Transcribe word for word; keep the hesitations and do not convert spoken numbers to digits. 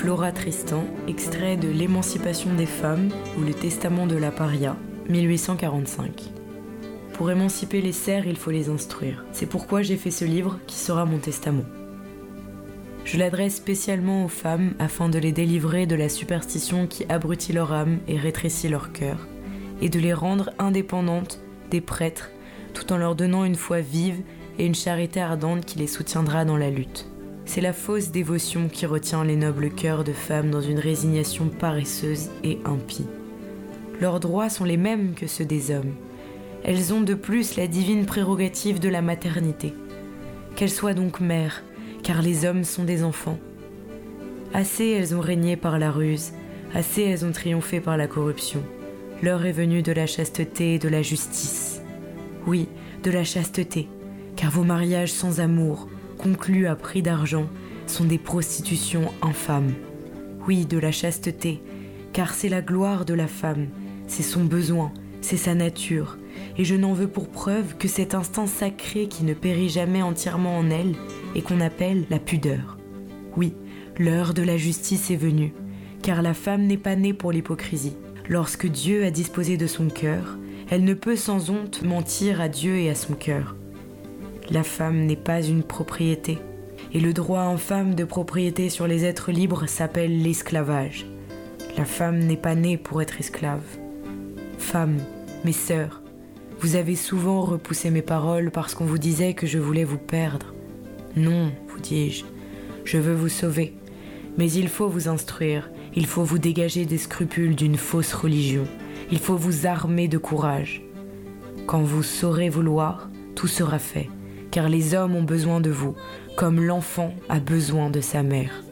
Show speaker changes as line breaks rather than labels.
Laura Tristan, extrait de L'émancipation des femmes ou le testament de la paria, mille huit cent quarante-cinq. Pour émanciper les serfs, il faut les instruire. C'est pourquoi j'ai fait ce livre qui sera mon testament. Je l'adresse spécialement aux femmes afin de les délivrer de la superstition qui abrutit leur âme et rétrécit leur cœur, et de les rendre indépendantes des prêtres, tout en leur donnant une foi vive et une charité ardente qui les soutiendra dans la lutte. C'est la fausse dévotion qui retient les nobles cœurs de femmes dans une résignation paresseuse et impie. Leurs droits sont les mêmes que ceux des hommes. Elles ont de plus la divine prérogative de la maternité. Qu'elles soient donc mères, car les hommes sont des enfants. Assez elles ont régné par la ruse, assez elles ont triomphé par la corruption. L'heure est venue de la chasteté et de la justice. Oui, de la chasteté, car vos mariages sans amour, conclus à prix d'argent, sont des prostitutions infâmes. Oui, de la chasteté, car c'est la gloire de la femme, c'est son besoin, c'est sa nature, et je n'en veux pour preuve que cet instinct sacré qui ne périt jamais entièrement en elle et qu'on appelle la pudeur. Oui, l'heure de la justice est venue, car la femme n'est pas née pour l'hypocrisie. Lorsque Dieu a disposé de son cœur, elle ne peut sans honte mentir à Dieu et à son cœur. La femme n'est pas une propriété, et le droit infâme de propriété sur les êtres libres s'appelle l'esclavage. La femme n'est pas née pour être esclave. Femmes, mes sœurs, vous avez souvent repoussé mes paroles parce qu'on vous disait que je voulais vous perdre. Non, vous dis-je, je veux vous sauver, mais il faut vous instruire, il faut vous dégager des scrupules d'une fausse religion, il faut vous armer de courage. Quand vous saurez vouloir, tout sera fait, car les hommes ont besoin de vous, comme l'enfant a besoin de sa mère.